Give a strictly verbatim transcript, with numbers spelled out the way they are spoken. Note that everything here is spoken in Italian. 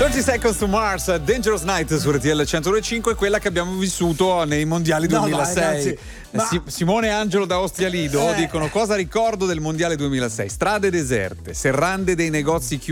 thirty Seconds to Mars, Dangerous Night su R T L centodue e cinque, quella che abbiamo vissuto nei mondiali No, duemilasei. dai, ragazzi, ma- Si- Simone e Angelo da Ostia Lido Eh. dicono: cosa ricordo del mondiale duemilasei? Strade deserte, serrande dei negozi chiusi,